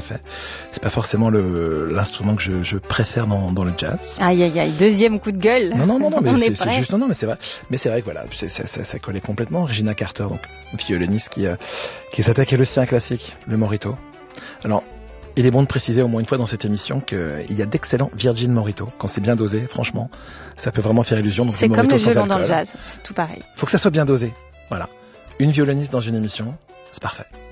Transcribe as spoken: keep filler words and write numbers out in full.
fait. C'est pas forcément le, l'instrument que je, je préfère dans, dans le jazz. Aïe, aïe, aïe, deuxième coup de gueule. Non, non, non, non, mais On c'est, est c'est prêt. juste, non, non, mais c'est vrai. Mais c'est vrai que voilà, c'est, ça, ça, ça collait complètement. Regina Carter, donc, violoniste qui, euh, qui s'attaquait aussi à un classique, le Morito. Alors, il est bon de préciser au moins une fois dans cette émission qu'il y a d'excellents Virgin Morito. Quand c'est bien dosé, franchement, ça peut vraiment faire illusion. Donc, C'est le comme Morito le sans violon dans le alcool. jazz, c'est tout pareil. Faut que ça soit bien dosé. Voilà. Une violoniste dans une émission, c'est parfait.